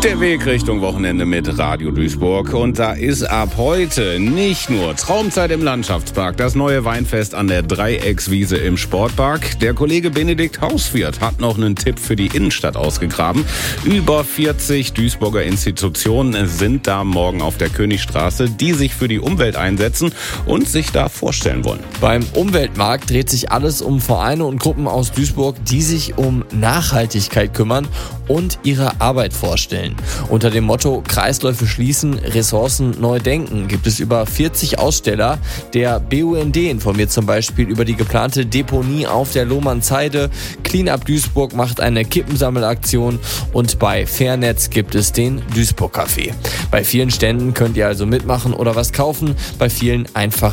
Der Weg Richtung Wochenende mit Radio Duisburg. Und da ist ab heute nicht nur Traumzeit im Landschaftspark, das neue Weinfest an der Dreieckswiese im Sportpark. Der Kollege Benedikt Hauswirt hat noch einen Tipp für die Innenstadt ausgegraben. Über 40 Duisburger Institutionen sind da morgen auf der Königstraße, die sich für die Umwelt einsetzen und sich da vorstellen wollen. Beim Umweltmarkt dreht sich alles um Vereine und Gruppen aus Duisburg, die sich um Nachhaltigkeit kümmern und ihre Arbeit vorstellen. Unter dem Motto Kreisläufe schließen, Ressourcen neu denken gibt es über 40 Aussteller. Der BUND informiert zum Beispiel über die geplante Deponie auf der Lohmannzeide. Cleanup Duisburg macht eine Kippensammelaktion und bei Fairnetz gibt es den Duisburg Café. Bei vielen Ständen könnt ihr also mitmachen oder was kaufen, bei vielen einfach